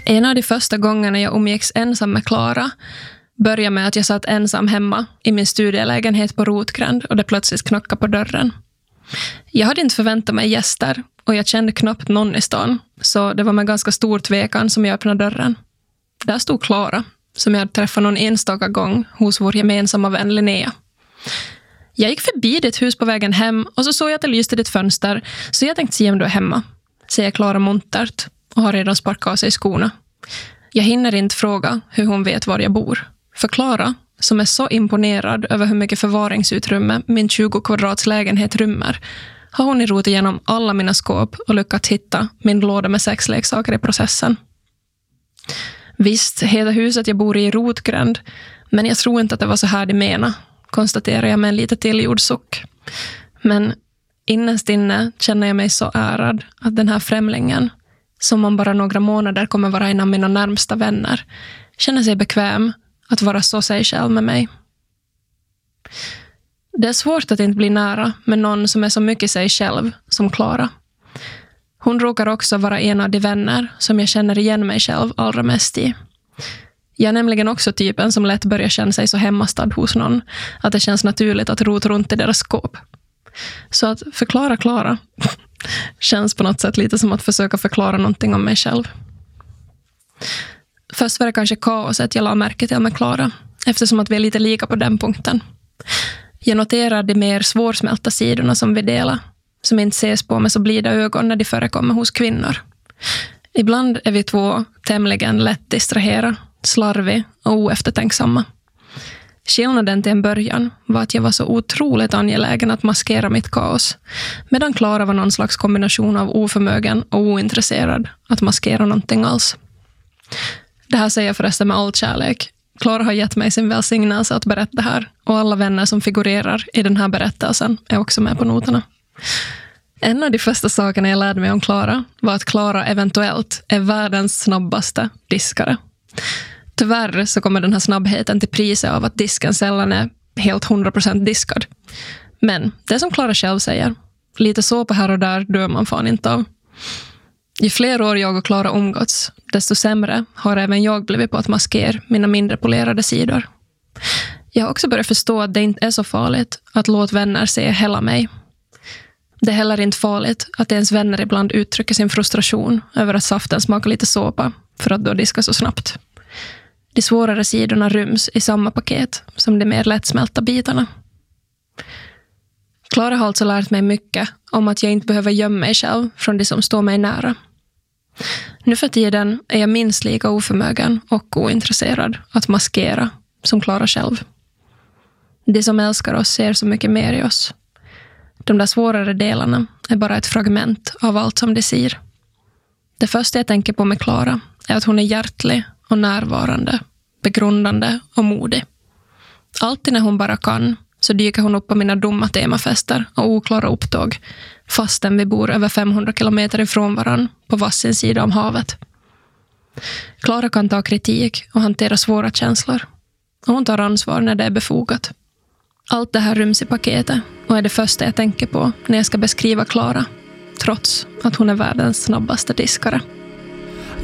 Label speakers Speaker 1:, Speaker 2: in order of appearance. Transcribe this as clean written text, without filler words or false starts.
Speaker 1: En av de första gångerna jag umgicks ensam med Klara började med att jag satt ensam hemma i min studielägenhet på Rotgränd och det plötsligt knackade på dörren. Jag hade inte förväntat mig gäster och jag kände knappt någon i stan, så det var med ganska stor tvekan som jag öppnade dörren. Där stod Klara, som jag hade träffat någon enstaka gång hos vår gemensamma vän Linnea. Jag gick förbi ditt hus på vägen hem och så såg jag att det lyste i ditt fönster, så jag tänkte se om du är hemma, säger Klara muntert och har redan sparkat av sig skorna. Jag hinner inte fråga hur hon vet var jag bor. För Klara, som är så imponerad över hur mycket förvaringsutrymme min 20 kvadrats lägenhet rymmer, har hon i rotat igenom alla mina skåp och lyckats hitta min låda med sexleksaker i processen. Visst heter huset jag bor i Rotgränd, men jag tror inte att det var så här de menar, konstaterar jag med en lite tillgjord suck. Men innerst inne känner jag mig så ärad att den här främlingen, som om bara några månader kommer vara en av mina närmsta vänner, känner sig bekväm att vara så sig själv med mig. Det är svårt att inte bli nära med någon som är så mycket sig själv som Klara. Hon råkar också vara en av de vänner som jag känner igen mig själv allra mest i. Jag är nämligen också typen som lätt börjar känna sig så hemmastad hos någon att det känns naturligt att rota runt i deras skåp. Så att förklara Klara känns på något sätt lite som att försöka förklara någonting om mig själv. Först var det kanske kaoset jag la märke till med Klara, eftersom att vi är lite lika på den punkten. Jag noterar de mer svårsmälta sidorna som vi delar, som inte ses på med så blida ögon när de förekommer hos kvinnor. Ibland är vi två tämligen lätt distraherade, slarviga och oeftertänksamma. Skillnaden till en början var att jag var så otroligt angelägen att maskera mitt kaos, medan Klara var någon slags kombination av oförmögen och ointresserad att maskera någonting alls. Det här säger jag förresten med all kärlek. Klara har gett mig sin välsignelse att berätta det här, och alla vänner som figurerar i den här berättelsen är också med på noterna. En av de första sakerna jag lärde mig om Klara var att Klara eventuellt är världens snabbaste diskare. Tyvärr så kommer den här snabbheten till priset av att disken sällan är helt 100% diskad. Men det som Klara själv säger, lite så på här och där dör man fan inte av. Ju fler år jag och Klara umgåtts, desto sämre har även jag blivit på att maskera mina mindre polerade sidor. Jag har också börjat förstå att det inte är så farligt att låta vänner se hela mig. Det är heller inte farligt att ens vänner ibland uttrycker sin frustration över att saften smakar lite såpa för att då diska så snabbt. De svårare sidorna ryms i samma paket som de mer lättsmälta bitarna. Klara har alltså lärt mig mycket om att jag inte behöver gömma mig själv från de som står mig nära. Nu för tiden är jag minst lika oförmögen och ointresserad att maskera som Klara själv. De som älskar oss ser så mycket mer i oss. De där svårare delarna är bara ett fragment av allt som de ser. Det första jag tänker på med Klara är att hon är hjärtlig och närvarande, begrundande och modig. Alltid när hon bara kan så dyker hon upp på mina dumma temafester och oklara upptåg, fastän vi bor över 500 kilometer ifrån varann på varsin sida om havet. Klara kan ta kritik och hantera svåra känslor, och hon tar ansvar när det är befogat. Allt det här ryms i paketet och är det första jag tänker på när jag ska beskriva Klara, trots att hon är världens snabbaste diskare.